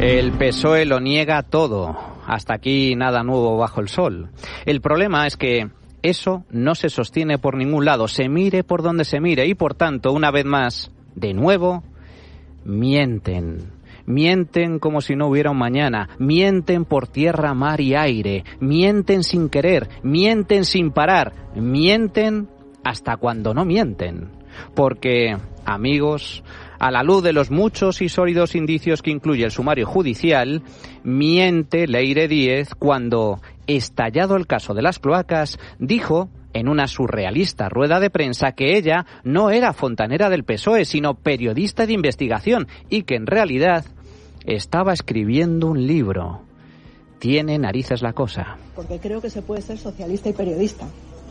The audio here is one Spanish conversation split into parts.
El PSOE lo niega todo. Hasta aquí nada nuevo bajo el sol. El problema es que eso no se sostiene por ningún lado, se mire por donde se mire, y por tanto, una vez más, de nuevo, mienten. Mienten como si no hubiera un mañana, mienten por tierra, mar y aire, mienten sin querer, mienten sin parar, mienten hasta cuando no mienten. Porque, amigos, a la luz de los muchos y sólidos indicios que incluye el sumario judicial, miente Leire Díez cuando, estallado el caso de las cloacas, dijo en una surrealista rueda de prensa que ella no era fontanera del PSOE, sino periodista de investigación, y que en realidad estaba escribiendo un libro. Tiene narices la cosa. Porque creo que se puede ser socialista y periodista.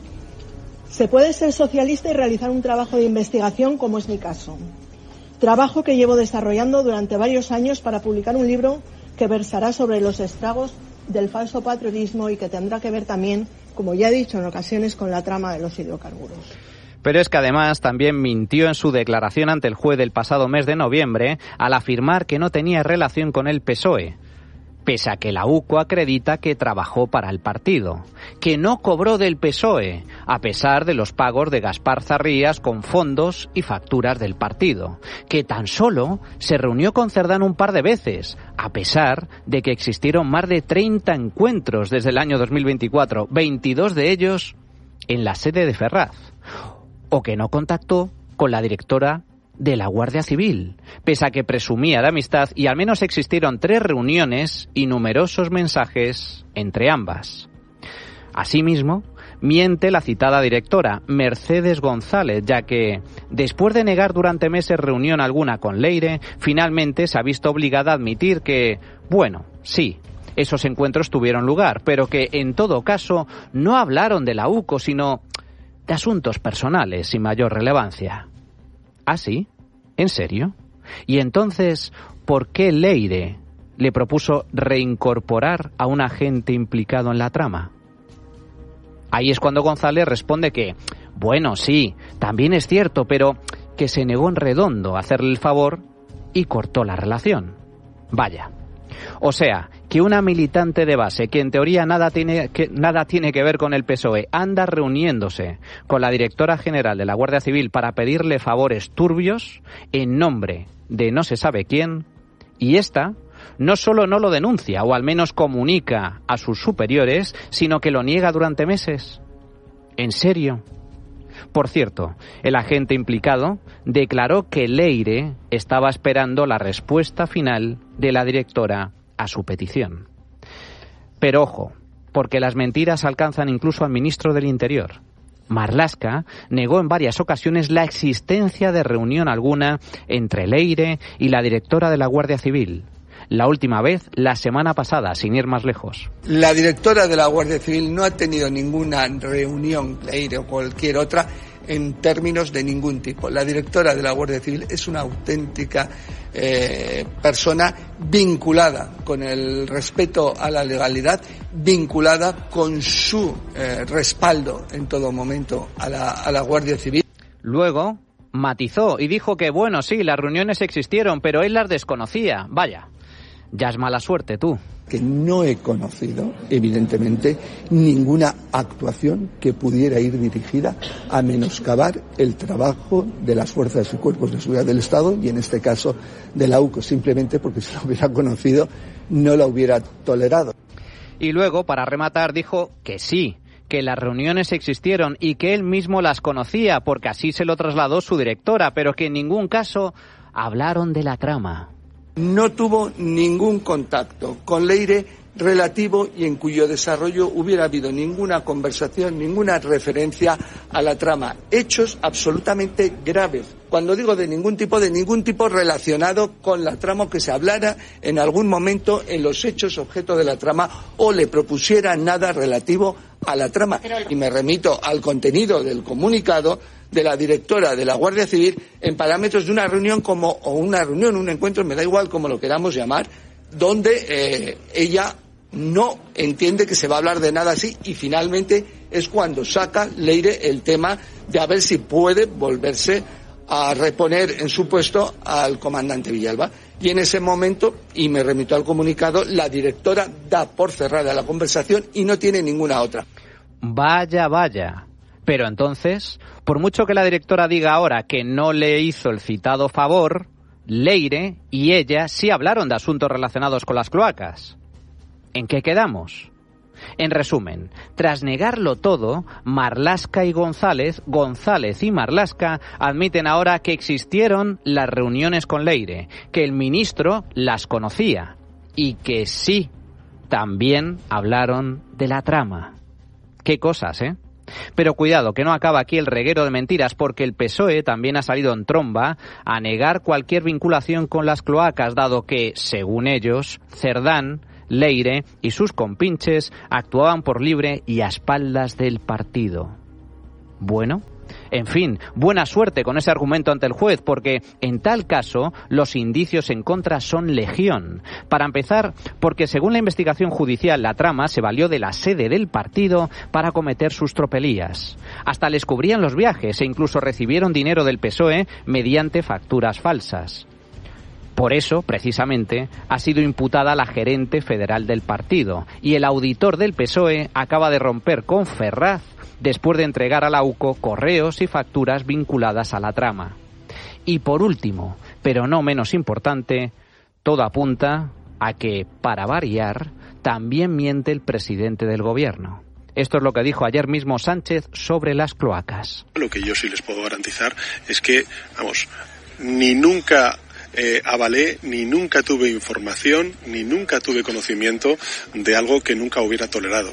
Se puede ser socialista y realizar un trabajo de investigación, como es mi caso. Trabajo que llevo desarrollando durante varios años para publicar un libro que versará sobre los estragos del falso patriotismo y que tendrá que ver también, como ya he dicho en ocasiones, con la trama de los hidrocarburos. Pero es que además también mintió en su declaración ante el juez del pasado mes de noviembre al afirmar que no tenía relación con el PSOE, pese a que la UCO acredita que trabajó para el partido, que no cobró del PSOE, a pesar de los pagos de Gaspar Zarrías con fondos y facturas del partido, que tan solo se reunió con Cerdán un par de veces, a pesar de que existieron más de 30 encuentros desde el año 2024, 22 de ellos en la sede de Ferraz, o que no contactó con la directora de la Guardia Civil, pese a que presumía de amistad, y al menos existieron 3 reuniones y numerosos mensajes entre ambas. Asimismo, miente la citada directora, Mercedes González, ya que, después de negar durante meses reunión alguna con Leire, finalmente se ha visto obligada a admitir que, bueno, sí, esos encuentros tuvieron lugar, pero que, en todo caso, no hablaron de la UCO, sino de asuntos personales sin mayor relevancia. ¿Ah, sí? ¿En serio? Y entonces, ¿por qué Leire le propuso reincorporar a un agente implicado en la trama? Ahí es cuando González responde que, bueno, sí, también es cierto, pero que se negó en redondo a hacerle el favor y cortó la relación. Vaya. O sea, que una militante de base, que en teoría nada tiene que ver con el PSOE, anda reuniéndose con la directora general de la Guardia Civil para pedirle favores turbios en nombre de no se sabe quién, y esta no solo no lo denuncia, o al menos comunica a sus superiores, sino que lo niega durante meses. ¿En serio? Por cierto, el agente implicado declaró que Leire estaba esperando la respuesta final de la directora a su petición. Pero ojo, porque las mentiras alcanzan incluso al ministro del Interior. Marlaska negó en varias ocasiones la existencia de reunión alguna entre Leire y la directora de la Guardia Civil. La última vez, la semana pasada, sin ir más lejos. La directora de la Guardia Civil no ha tenido ninguna reunión, Leire o cualquier otra, en términos de ningún tipo. La directora de la Guardia Civil es una auténtica persona vinculada con el respeto a la legalidad, vinculada con su respaldo en todo momento a la Guardia Civil. Luego matizó y dijo que, bueno, sí, las reuniones existieron, pero él las desconocía. Vaya, ya es mala suerte tú. Que no he conocido, evidentemente, ninguna actuación que pudiera ir dirigida a menoscabar el trabajo de las fuerzas y cuerpos de seguridad del Estado, y en este caso de la UCO, simplemente porque si la hubiera conocido no la hubiera tolerado. Y luego, para rematar, dijo que sí, que las reuniones existieron y que él mismo las conocía, porque así se lo trasladó su directora, pero que en ningún caso hablaron de la trama. No tuvo ningún contacto con Leire relativo y en cuyo desarrollo hubiera habido ninguna conversación, ninguna referencia a la trama. Hechos absolutamente graves. Cuando digo de ningún tipo relacionado con la trama, que se hablara en algún momento en los hechos objeto de la trama o le propusiera nada relativo a la trama. Y me remito al contenido del comunicado de la directora de la Guardia Civil en parámetros de una reunión un encuentro, me da igual como lo queramos llamar, donde ella no entiende que se va a hablar de nada así, y finalmente es cuando saca Leire el tema de a ver si puede volverse a reponer en su puesto al comandante Villalba. Y en ese momento, y me remito al comunicado, la directora da por cerrada la conversación y no tiene ninguna otra. Vaya, vaya. Pero entonces, por mucho que la directora diga ahora que no le hizo el citado favor, Leire y ella sí hablaron de asuntos relacionados con las cloacas. ¿En qué quedamos? En resumen, tras negarlo todo, Marlaska y González y Marlaska admiten ahora que existieron las reuniones con Leire, que el ministro las conocía y que sí, también hablaron de la trama. Qué cosas, ¿eh? Pero cuidado, que no acaba aquí el reguero de mentiras, porque el PSOE también ha salido en tromba a negar cualquier vinculación con las cloacas, dado que, según ellos, Cerdán, Leire y sus compinches actuaban por libre y a espaldas del partido. Bueno, en fin, buena suerte con ese argumento ante el juez, porque en tal caso los indicios en contra son legión. Para empezar, porque según la investigación judicial, la trama se valió de la sede del partido para cometer sus tropelías. Hasta les cubrían los viajes e incluso recibieron dinero del PSOE mediante facturas falsas. Por eso, precisamente, ha sido imputada la gerente federal del partido y el auditor del PSOE acaba de romper con Ferraz después de entregar a la UCO correos y facturas vinculadas a la trama. Y por último, pero no menos importante, todo apunta a que, para variar, también miente el presidente del gobierno. Esto es lo que dijo ayer mismo Sánchez sobre las cloacas. Lo que yo sí les puedo garantizar es que, ni nunca avalé, ni nunca tuve información, ni nunca tuve conocimiento de algo que nunca hubiera tolerado.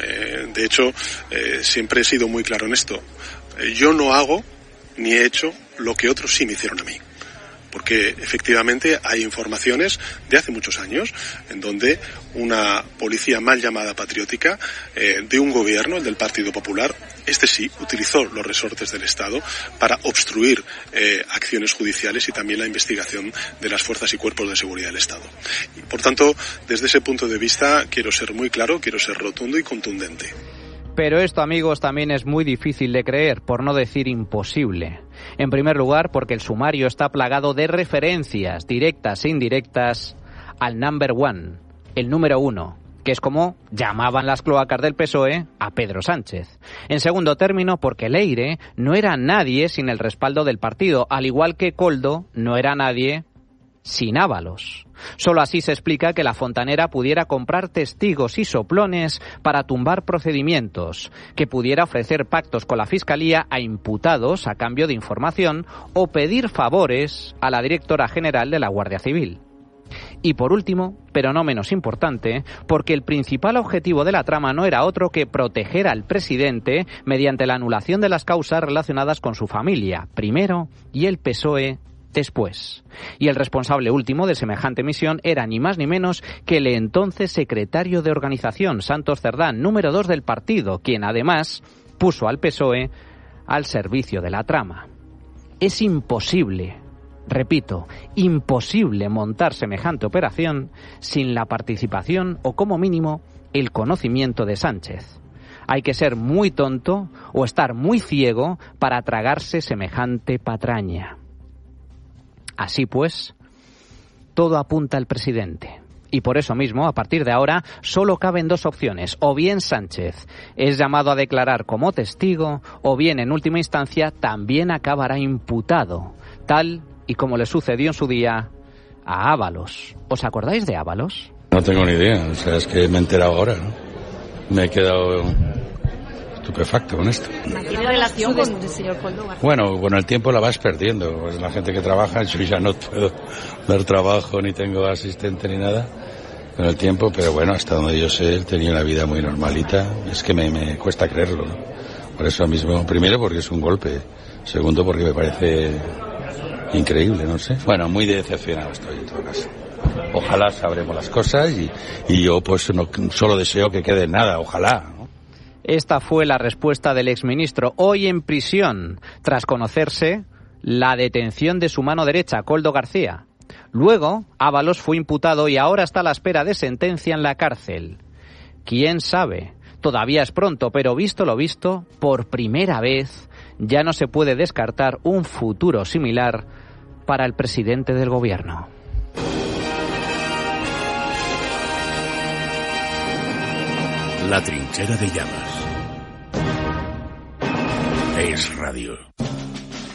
De hecho, siempre he sido muy claro en esto. Yo no hago ni he hecho lo que otros sí me hicieron a mí. Porque efectivamente hay informaciones de hace muchos años en donde una policía mal llamada patriótica de un gobierno, el del Partido Popular, sí utilizó los resortes del Estado para obstruir acciones judiciales y también la investigación de las fuerzas y cuerpos de seguridad del Estado. Y, por tanto, desde ese punto de vista quiero ser muy claro, quiero ser rotundo y contundente. Pero esto, amigos, también es muy difícil de creer, por no decir imposible. En primer lugar, porque el sumario está plagado de referencias directas e indirectas al number one, el número uno, que es como llamaban las cloacas del PSOE a Pedro Sánchez. En segundo término, porque Leire no era nadie sin el respaldo del partido, al igual que Koldo no era nadie sin Ábalos. Solo así se explica que la fontanera pudiera comprar testigos y soplones para tumbar procedimientos, que pudiera ofrecer pactos con la Fiscalía a imputados a cambio de información o pedir favores a la directora general de la Guardia Civil. Y por último, pero no menos importante, porque el principal objetivo de la trama no era otro que proteger al presidente mediante la anulación de las causas relacionadas con su familia, primero, y el PSOE después. Y el responsable último de semejante misión era ni más ni menos que el entonces secretario de organización, Santos Cerdán, número 2 del partido, quien además puso al PSOE al servicio de la trama. Es imposible, repito, imposible montar semejante operación sin la participación o, como mínimo, el conocimiento de Sánchez. Hay que ser muy tonto o estar muy ciego para tragarse semejante patraña. Así pues, todo apunta al presidente. Y por eso mismo, a partir de ahora, solo caben dos opciones. O bien Sánchez es llamado a declarar como testigo, o bien, en última instancia, también acabará imputado, tal y como le sucedió en su día a Ábalos. ¿Os acordáis de Ábalos? No tengo ni idea, es que me he enterado ahora, ¿no? Me he quedado estupefacto con esto. ¿Tiene relación con el señor Koldo? Bueno, con el tiempo la vas perdiendo. Pues la gente que trabaja, yo ya no puedo dar trabajo, ni tengo asistente ni nada con el tiempo, pero bueno, hasta donde yo sé, él tenía una vida muy normalita. Es que me cuesta creerlo, ¿no? Por eso mismo, primero porque es un golpe, segundo porque me parece increíble, no sé. Bueno, muy decepcionado estoy en todo caso. Ojalá sabremos las cosas y yo pues no, solo deseo que quede nada, ojalá. Esta fue la respuesta del exministro, hoy en prisión, tras conocerse la detención de su mano derecha, Koldo García. Luego, Ábalos fue imputado y ahora está a la espera de sentencia en la cárcel. ¿Quién sabe? Todavía es pronto, pero visto lo visto, por primera vez ya no se puede descartar un futuro similar para el presidente del gobierno. La trinchera de llamas. Es Radio.